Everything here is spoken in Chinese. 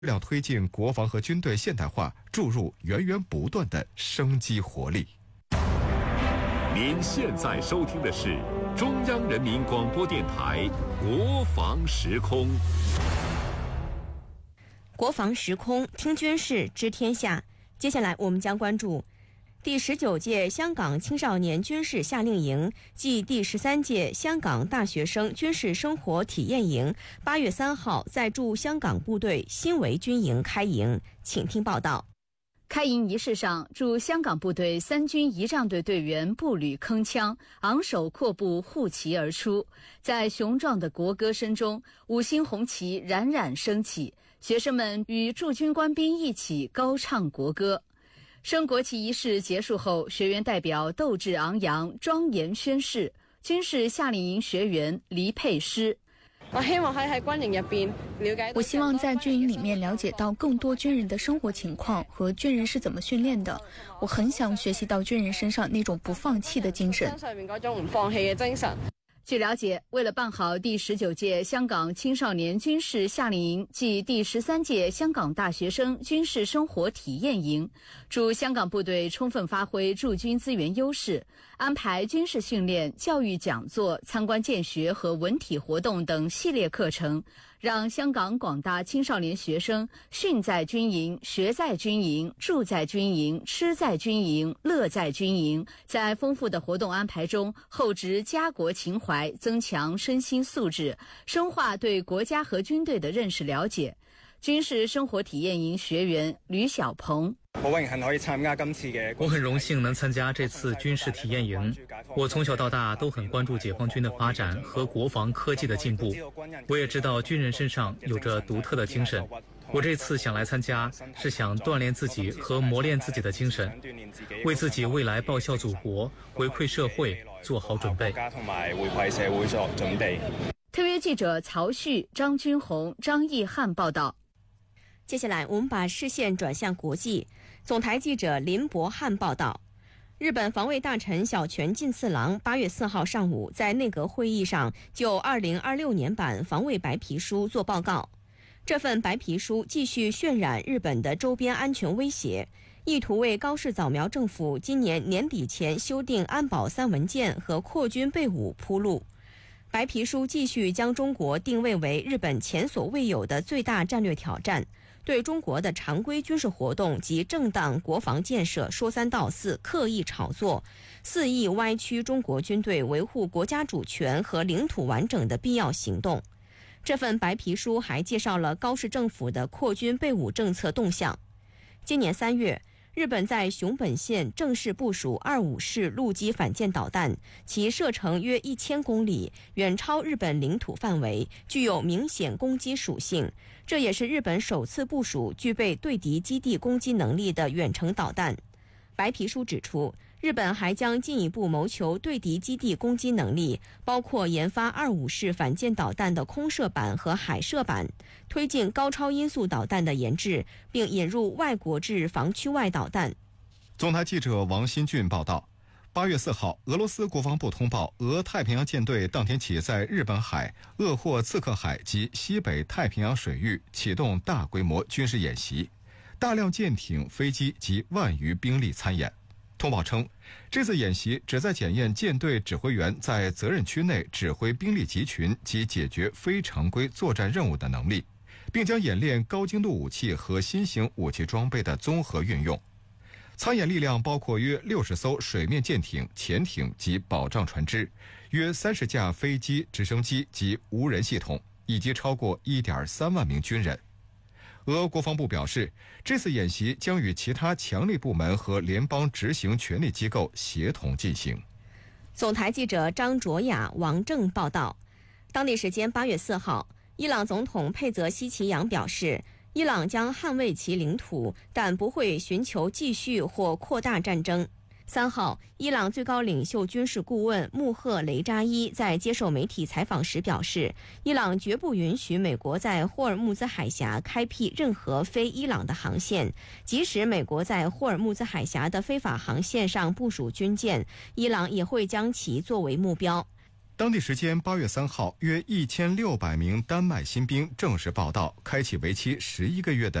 量推进国防和军队现代化注入源源不断的生机活力。 您现在收听的是中央人民广播电台国防时空。 国防时空，听军事知天下。接下来我们将关注第19届香港青少年军事夏令营暨第13届香港大学生军事生活体验营8月3号在驻香港部队新围军营开营，请听报道。 开营仪式上，驻香港部队3军仪仗队队员步履铿锵，昂首阔步护旗而出，在雄壮的国歌声中，5星红旗冉冉升起，学生们与驻军官兵一起高唱国歌。升国旗仪式结束后，学员代表斗志昂扬，庄严宣誓。军事夏令营学员黎佩诗： 我希望喺軍營入邊了解。 我希望在軍營裡面了解到更多軍人的生活情況和軍人是怎麼訓練的。我很想學習到軍人身上那種不放棄的精神。 身上面嗰種唔放棄嘅精神。 據了解，為了辦好第19屆香港青少年軍事夏令營暨第13屆香港大學生軍事生活體驗營，駐香港部隊充分發揮駐軍資源優勢，安排軍事訓練、教育講座、參觀見學和文體活動等系列課程，讓香港廣大青少年學生訓在軍營、學在軍營、住在軍營、吃在軍營、樂在軍營，在豐富的活動安排中厚植家國情懷，增強身心素質，深化對國家和軍隊的認識了解。軍事生活體驗營學員呂小鵬： 好榮幸可以參加今次嘅。 我很榮幸能參加這次軍事體驗營。我從小到大都很關注解放軍的發展和國防科技的進步。我也知道軍人身上有着獨特的精神。我這次想來參加，是想鍛鍊自己和磨練自己的精神，為自己未來報效祖國、回饋社會做好準備。 同埋回饋社會做準備。 特約記者曹旭、張君紅、張毅漢報道。 接下来我们把視線轉向國際。總台記者林博漢報道，日本防衛大臣小泉進次郎8月4號上午在內閣會議上就2026年版防衛白皮書作報告。這份白皮書繼續渲染日本的周邊安全威脅，意圖為高市早苗政府今年年底前修訂安保3文件和擴軍備武鋪路。白皮書繼續將中國定位為日本前所未有的最大戰略挑戰，對中國的常規軍事活動及正當國防建設說三道四，刻意炒作，肆意歪曲中國軍隊維護國家主權和領土完整的必要行動。這份白皮書還介紹了高市政府的擴軍備武政策動向。今年3月，日本在熊本縣正式部署25式陸基反艦導彈，其射程約1000公里，遠超日本領土範圍，具有明顯攻擊屬性。這也是日本首次部署具備對敵基地攻擊能力的遠程導彈。白皮書指出，日本還將進一步謀求對敵基地攻擊能力，包括研發25式反艦導彈的空射版和海射版，推進高超音速導彈的研製，並引入外國制防區外導彈。 總台記者王新俊報道，8月4號，俄羅斯國防部通報，俄太平洋艦隊當天起在日本海、鄂霍次克海及西北太平洋水域啟動大規模軍事演習，大量艦艇、飛機及萬餘兵力參演。通報稱，這次演習旨在檢驗艦隊指揮員在責任區內指揮兵力集群及解決非常規作戰任務的能力，並將演練高精度武器和新型武器裝備的綜合運用。參演力量包括約60艘水面艦艇、潛艇及保障船隻，約30架飛機、直升機及無人系統，以及超過1.3萬名軍人。俄國防部表示，這次演習將與其他強力部門和聯邦執行權力機構協同進行。 總台記者張卓雅、王正報道，當地時間8月4號，伊朗總統佩澤西奇揚表示，伊朗將捍衛其領土，但不會尋求繼續或擴大戰爭。3號，伊朗最高領袖軍事顧問穆赫雷扎伊在接受媒體採訪時表示，伊朗絕不允許美國在霍爾木茲海峽開闢任何非伊朗的航線，即使美國在霍爾木茲海峽的非法航線上部署軍艦，伊朗也會將其作為目標。 当地时间8月3号，约1600名丹麦新兵正式报到，开启为期11个月的